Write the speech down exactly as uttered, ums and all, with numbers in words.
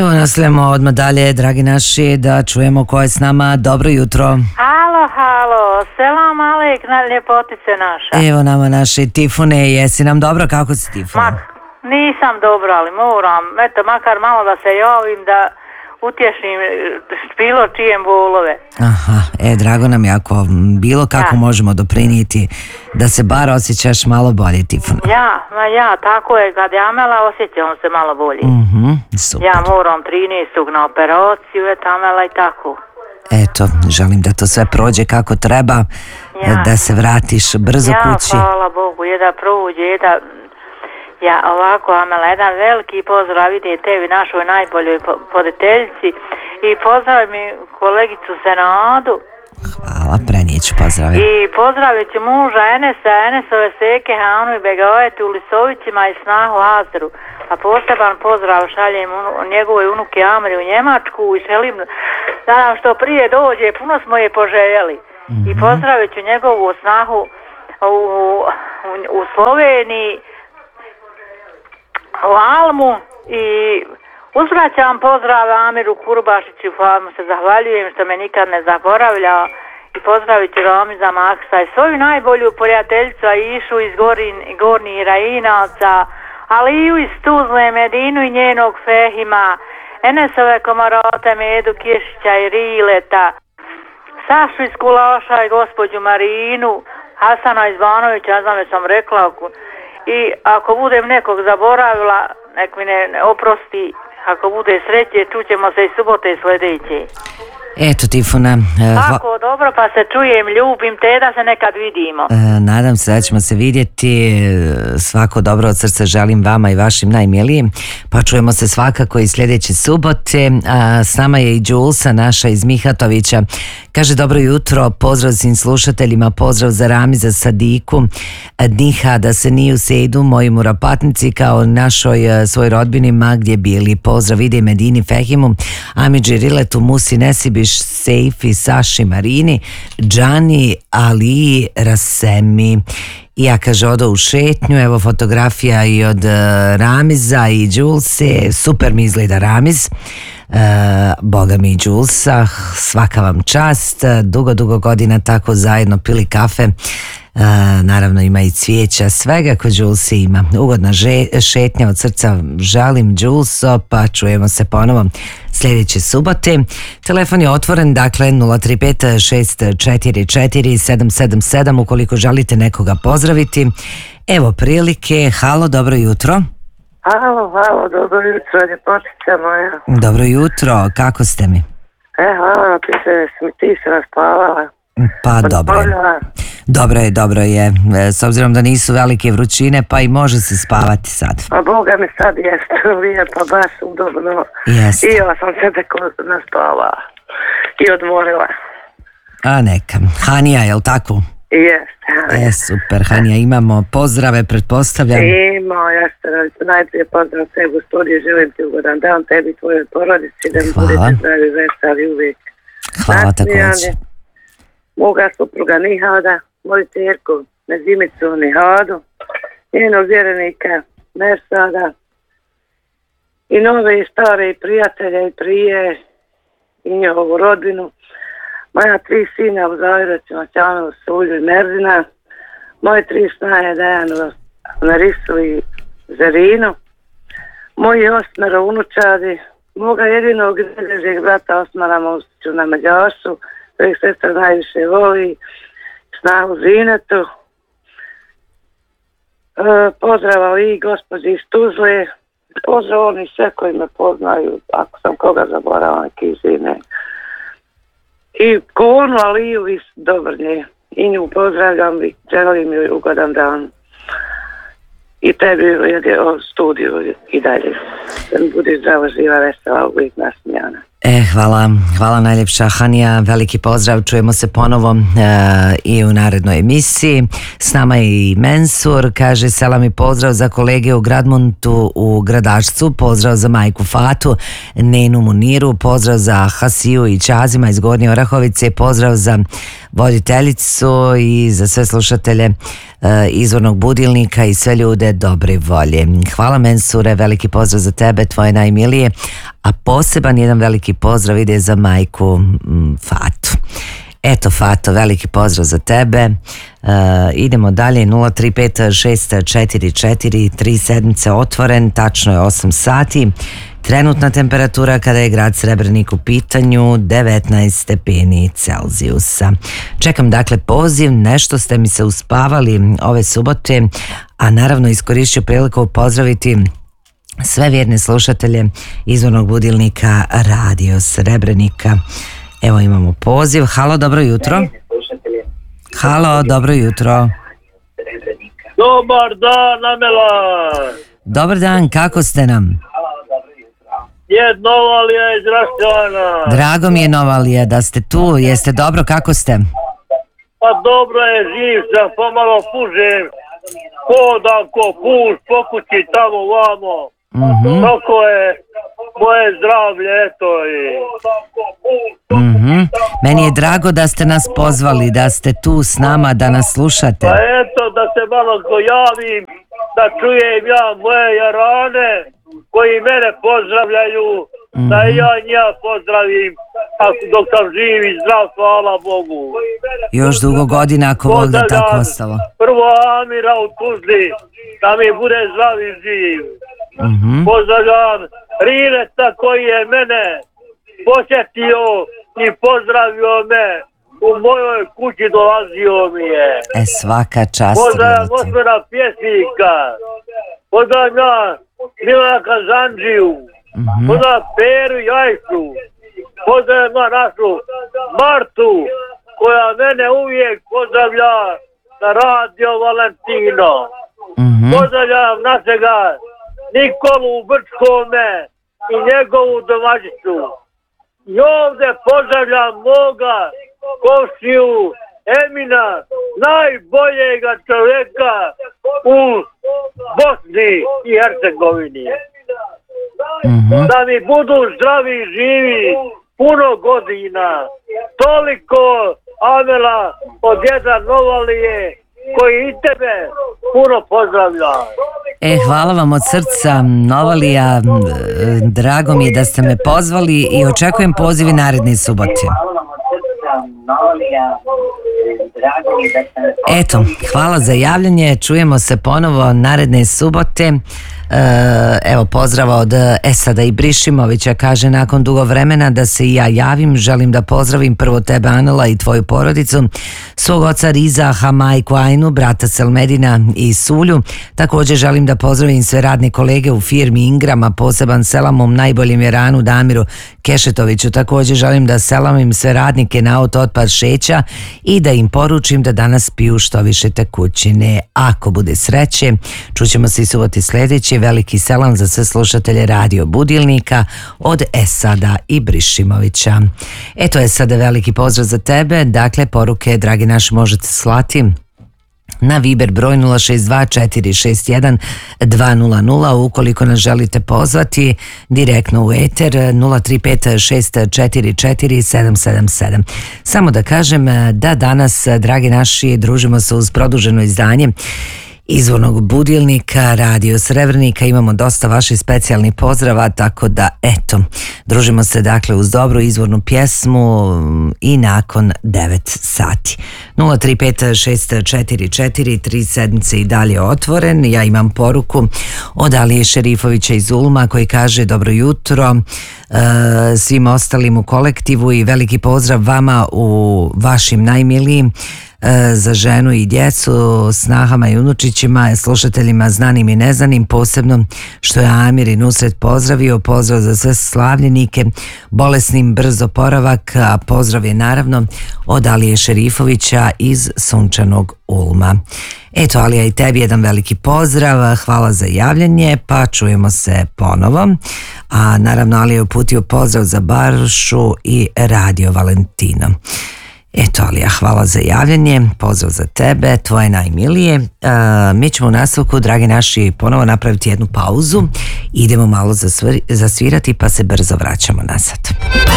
Evo nastavljamo odmah dalje, dragi naši, da čujemo ko je s nama. Dobro jutro. Halo, halo, selam alek na ljepotice naša. Evo nama naše Tifune, jesi nam dobro, kako si Tifune? Ma, nisam dobro, ali moram, eto, makar malo da se javim, da utješim bilo čijem bolove. Aha, e, drago nam jako, bilo kako ja. Možemo doprinijeti da se bar osjećaš malo bolje, Tifune. Ja, ma ja, tako je, kad ja mela osjećam se malo bolje. Mhm, super. Ja moram trinaestog na operaciju, eto, mela i tako. Eto, želim da to sve prođe kako treba, ja. Da se vratiš brzo ja, kući. Ja, hvala Bogu, je da prođe, je da... Ja, ovako, Amela, jedan veliki pozdrav ide tebi, našoj najboljoj voditeljici, i pozdrav mi kolegicu Senadu. Hvala, prenijeću pozdrave. I pozdravit ću muža Enesa, Enesove seke Hanu i Begajetu u Lisovićima i snahu Azru. A poseban pozdrav šaljem njegovoj unuke Amri u Njemačku i želim da nam što prije dođe, puno smo je poželjeli. Mm-hmm. I pozdravit ću njegovu snahu u, u, u Sloveniji, u Almu, i uzvraćam pozdrav Amiru Kurbašiću, pa mu se zahvaljujem što me nikad ne zaboravlja, i pozdravit ću Ramiza Maksa i svoju najbolju prijateljicu Išu iz Gorin, Gornjih Rajinaca, Aliju iz Tuzle, Medinu i njenog Fehima, Enesove Komorote, Medu Kješića i Rileta, Sašu iz Kulaša i gospođu Marinu, Hasana Izvanovića, ja znam da sam rekla, i ako budem nekog zaboravila, nek mi ne, ne oprosti, ako bude sreće, čućemo se i subote sljedeće. Eto, Tifuna. Tako, uh, dobro, pa se čujem, ljubim te, da se nekad vidimo. Uh, nadam se da ćemo se vidjeti. Svako dobro od srca želim vama i vašim najmilijim. Pa čujemo se svakako i sljedeće subote. A s nama je i Đulsa, naša iz Mihatovića. Kaže, dobro jutro, pozdrav svim slušateljima, pozdrav za Ramiza Sadiku, Niha, da se nije u Sejdu, moji murapatnici, kao našoj svoj rodbinima gdje bili. Pozdrav ide Medini Fehimu, Amidži Riletu, Musi Nesibiš, Sejfi, Saši Marini, Džani, Ali, Rasemi. I ja, kaže, odo u šetnju, evo fotografija i od uh, Ramiza i Đulse, super mi izgleda Ramiz. Uh, Boga mi i Đulsa, svaka vam čast, dugo, dugo godina tako zajedno pili kafe, uh, naravno ima i cvijeća, svega ko Đulsi ima. Ugodna že, šetnja od srca želim, Đulso, pa čujemo se ponovo sljedeće subote. Telefon je otvoren, dakle nula tri pet šest četiri četiri sedam sedam sedam ukoliko želite nekoga pozdraviti. Evo prilike. Halo, dobro jutro. Halo, halo, dobro jutro, ljepotica moja. Dobro jutro, kako ste mi? E, hvala, ti se, ti se raspavala. Pa dobro je. Dobro je, dobro je. S obzirom da nisu velike vrućine, pa i može se spavati sad. A Boga mi sad jeste lijepo, baš udobno. Jeste. I ja sam se tako naspavala i odmorila. A neka. Hanija, je li tako? Jeste. E, super, Hanija, imamo pozdrave, pretpostavljam. Ima, jeste, najprije pozdrav sebi u studiju, želim ti ugodan dan, tebi i tvojoj porodici, da mi budete zdravi, veseli uvijek. Hvala također. Moga supruga Nihada, moju čerku Nezimicu Nihadu, njenog vjerenika Mersada, i nove i stare i prijatelje i prije, i njihovu rodbinu, moja tri sina u Zajraću, Maćanu, Sulju i Merdina, moje tri snaje Dejanu, Narisu i Zerinu, moji osmero unučadi, moga jedinog grežeg brata Osmara Mostiću na Mađašu, kojeg sestra najviše voli, snahu Zinetu. E, pozdrava i gospođi iz Tuzle, pozdrav oni sve koji me poznaju, ako sam koga zaboravila, neki Zine. I Konu, Aliju iz Dobrnje, i nju pozdravljam i želim joj ugodan dan. I tebi u studiju i dalje. Da mi bude zdravo, živa, vesela, uvijek nasmijana. E, hvala, hvala najljepša Hanija, veliki pozdrav, čujemo se ponovo e, i u narednoj emisiji. S nama je i Mensur, kaže selam i pozdrav za kolege u Gradmontu u Gradačcu, pozdrav za majku Fatu, Nenu Muniru, pozdrav za Hasiju i Čazima iz Gornje Orahovice, pozdrav za voditeljicu i za sve slušatelje izvornog budilnika i sve ljude dobre volje. Hvala Mensure, veliki pozdrav za tebe, tvoje najmilije, a poseban jedan veliki pozdrav ide za majku Fatu. Eto Fato, veliki pozdrav za tebe. Uh, idemo dalje. Nula tri pet šest četiri četiri tri sedmice otvoren, tačno je osam sati. Trenutna temperatura kada je grad Srebrenik u pitanju devetnaest stepeni Celzijusa. Čekam dakle poziv, nešto ste mi se uspavali ove subote, a naravno iskorišću priliku pozdraviti sve vjerne slušatelje izvornog budilnika Radio Srebrenika. Evo imamo poziv. Halo, dobro jutro. Halo, dobro jutro. Dobar dan, Amela. Dobar dan, kako ste nam? Je Novalija iz Raščana. Drago mi je Novalija da ste tu. Jeste dobro, kako ste? Pa dobro je, živ sam, pomalo pužem. Hodam ko puš, po kući tamo vamo. Mm-hmm. Tako je moje zdravlje, eto i... Mm-hmm. Meni je drago da ste nas pozvali, da ste tu s nama, da nas slušate. Pa eto, da se malo dojavim, da čujem ja moje jarane koji mene pozdravljaju, mm-hmm. da i ja nja pozdravim dok sam živ i zdrav, hvala Bogu. Još dugo godina ako Bog da tako ostalo. Prvo Amira u Tuzli, da mi bude zdrav i živ. Mm-hmm. Pozdravljam Rineta koji je mene posjetio i pozdravio me, u mojoj kući dolazio mi je. E, svaka čast. Pozdravljam osmera pjesnika, pozdravljam Milana Kazanđiju, mm-hmm. pozdravljam Peru Jajcu, pozdravljam našu Martu koja mene uvijek pozdravlja na Radio Valentino. Mm-hmm. Pozdravljam našega Nikolu u Brčkome i njegovu domaćicu. I ovdje pozdravljam moga komšiju Emina, najboljega čovjeka u Bosni i Hercegovini. Mm-hmm. Da mi budu zdravi i živi puno godina. Toliko, Amela, od jedan Novalije koji i tebe puno pozdravlja. E, hvala vam od srca, Novalija, drago mi je da ste me pozvali i očekujem pozivi naredne subote. Eto, hvala za javljanje, čujemo se ponovo naredne subote. Evo pozdrava od Esada Ibrišimovića, kaže nakon dugo vremena da se i ja javim, želim da pozdravim prvo tebe Anela i tvoju porodicu, svog oca Rizaha, majku Ajnu, brata Selmedina i Sulju. Također želim da pozdravim sve radne kolege u firmi Ingrama, poseban selamom najboljim Jeranu Damiru Kešetoviću. Također želim da selamim sve radnike na auto otpad Šeća i da im poručim da danas piju što više tekućine. Ako bude sreće, čućemo se i suboti sljedeće. Veliki selam za sve slušatelje Radio Budilnika od Esada Ibrišimovića. Eto Esade, veliki pozdrav za tebe. Dakle, poruke, dragi naši, možete slati na Viber broj nula šest dva četiri šest jedan dva nula nula. Ukoliko nas želite pozvati direktno u eter nula tri pet šest četiri četiri sedam sedam sedam. Samo da kažem da danas, dragi naši, družimo se uz produženo izdanje izvornog budilnika Radio Srebrenika. Imamo dosta vaših specijalnih pozdrava, tako da eto, družimo se dakle uz dobru izvornu pjesmu i nakon devet sati. nula tri pet šest četiri četiri tri sedmice i dalje otvoren. Ja imam poruku od Alije Šerifovića iz Ulma koji kaže dobro jutro e, svim ostalim u kolektivu i veliki pozdrav vama u vašim najmilijim, za ženu i djecu, snahama i unučićima, slušateljima znanim i neznanim, posebno što je Amir i Nusret pozdravio. Pozdrav za sve slavljenike, bolesnim brz oporavak, a pozdrav je naravno od Alije Šerifovića iz sunčanog Ulma. Eto, Alija, i tebi jedan veliki pozdrav, hvala za javljanje, pa čujemo se ponovo. A naravno Alija je uputio pozdrav za Barušu i Radio Valentino. Eto, Alija, hvala za javljanje, pozdrav za tebe, tvoje najmilije. E, mi ćemo u nastavku, dragi naši, ponovo napraviti jednu pauzu, idemo malo zasvirati pa se brzo vraćamo nazad.